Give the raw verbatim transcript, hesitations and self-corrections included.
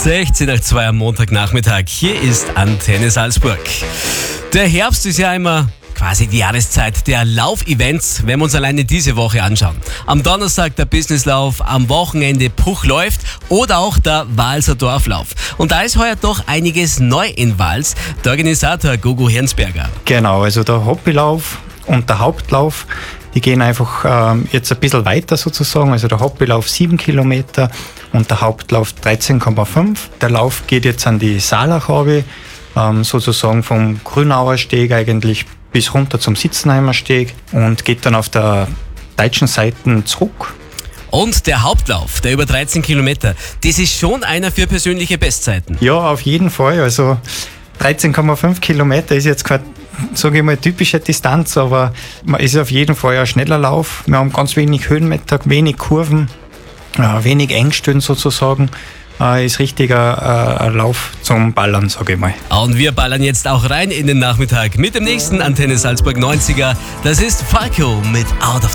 sechzehn nach zwei am Montagnachmittag. Hier ist Antenne Salzburg. Der Herbst ist ja immer quasi die Jahreszeit der Laufevents, wenn wir uns alleine diese Woche anschauen. Am Donnerstag der Businesslauf, am Wochenende Puch läuft oder auch der Walser Dorflauf. Und da ist heuer doch einiges neu in Wals. Der Organisator Gugu Hirnsberger. Genau, also der Hobbylauf und der Hauptlauf, die gehen einfach ähm, jetzt ein bisschen weiter sozusagen. Also der Hobbylauf sieben Kilometer und der Hauptlauf dreizehn Komma fünf. Der Lauf geht jetzt an die Saalach runter, ähm, sozusagen vom Grünauer Steg eigentlich bis runter zum Sitzenheimer Steg und geht dann auf der deutschen Seite zurück. Und der Hauptlauf, der über dreizehn Kilometer, das ist schon einer für persönliche Bestzeiten. Ja, auf jeden Fall. Also dreizehn Komma fünf Kilometer ist jetzt keine, sage ich mal, typische Distanz, aber man ist auf jeden Fall ein schneller Lauf. Wir haben ganz wenig Höhenmeter, wenig Kurven, äh, wenig Engstellen sozusagen. Äh, ist richtiger äh, ein Lauf zum Ballern, sage ich mal. Und wir ballern jetzt auch rein in den Nachmittag mit dem nächsten Antenne Salzburg neunziger. Das ist Falco mit Out of